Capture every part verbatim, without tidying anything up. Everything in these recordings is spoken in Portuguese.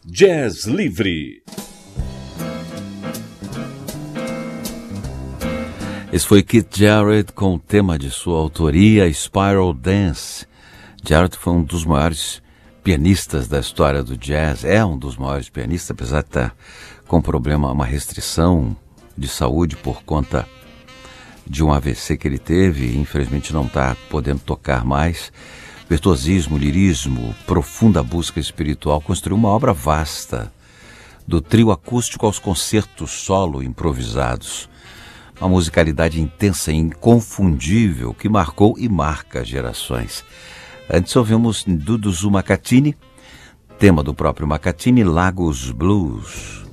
Jazz Livre. Esse foi Keith Jarrett com o tema de sua autoria, Spiral Dance. Jarrett foi um dos maiores pianistas da história do jazz, é um dos maiores pianistas, apesar de estar com problema, uma restrição de saúde por conta de um A V C que ele teve e infelizmente não está podendo tocar mais. Virtuosismo, lirismo, profunda busca espiritual, construiu uma obra vasta, do trio acústico aos concertos solo improvisados. Uma musicalidade intensa e inconfundível que marcou e marca gerações. Antes ouvimos Duduzu Macatini, tema do próprio Macatini, Lagos Blues.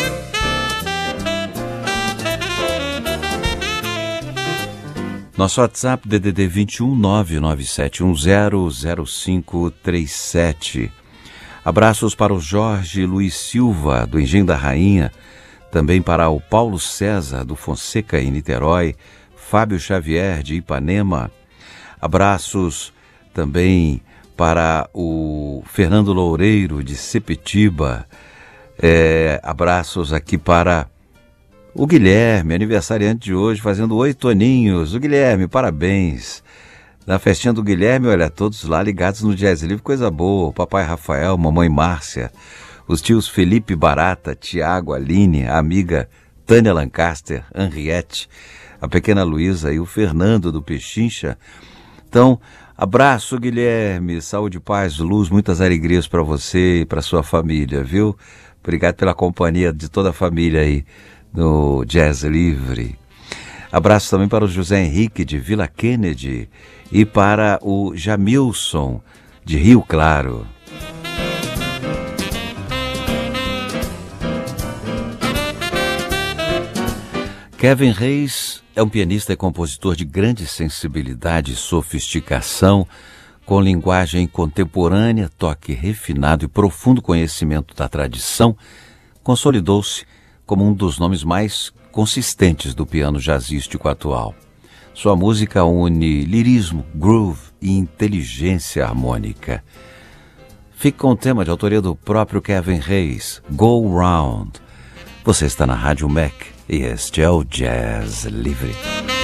Nosso WhatsApp D D D vinte e um nove nove sete um zero zero cinco três sete. Abraços para o Jorge Luiz Silva, do Engenho da Rainha, também para o Paulo César, do Fonseca, em Niterói, Fábio Xavier, de Ipanema. Abraços também para o Fernando Loureiro, de Sepetiba. É, abraços aqui para o Guilherme, aniversariante de hoje, fazendo oito aninhos. O Guilherme, parabéns. Na festinha do Guilherme, olha, todos lá ligados no Jazz Livre, coisa boa. O papai Rafael, mamãe Márcia, os tios Felipe Barata, Tiago, Aline, a amiga Tânia Lancaster, Henriette, a pequena Luísa e o Fernando do Pechincha. Então, abraço, Guilherme, saúde, paz, luz, muitas alegrias para você e para sua família, viu? Obrigado pela companhia de toda a família aí no Jazz Livre. Abraço também para o José Henrique, de Vila Kennedy, e para o Jamilson, de Rio Claro. Kevin Reis é um pianista e compositor de grande sensibilidade e sofisticação, com linguagem contemporânea, toque refinado e profundo conhecimento da tradição. Consolidou-se como um dos nomes mais consistentes do piano jazzístico atual. Sua música une lirismo, groove e inteligência harmônica. Fique com o tema de autoria do próprio Kevin Reis, Go Round. Você está na Rádio Mac e este é o Jazz Livre.